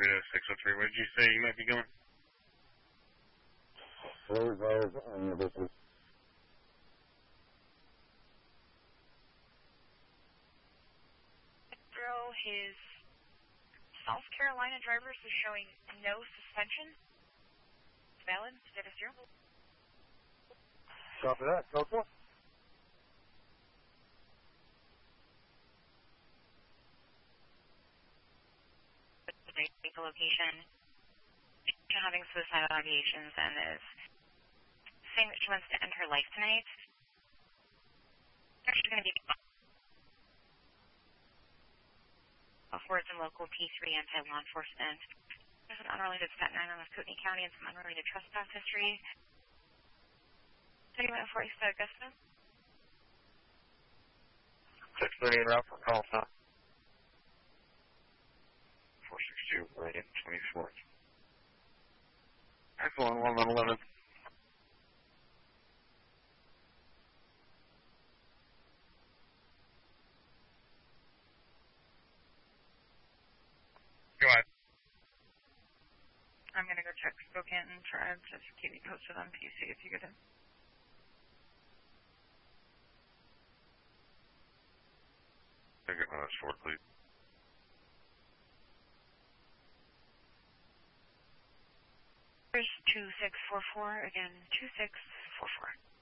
603. Where did you say you might be going? Roseville and University. His South Carolina drivers is showing no suspension. It's valid. Status 0. Copy that. Go for it. The location. Having suicidal ideations and is saying that she wants to end her life tonight. She's going to be words in local P3 anti-law enforcement. There's an unrelated Staten Island with Kootenai County and some unrelated trespass history. 3104 East Augusta. 630 en route for call stop. 462, right, 24th. Excellent, 1111. Go ahead. I'm going to go check Spokane and Tribe, just keep me posted on PC if you get in. I'll get my last 4, please. Here's 2644, again, 2644.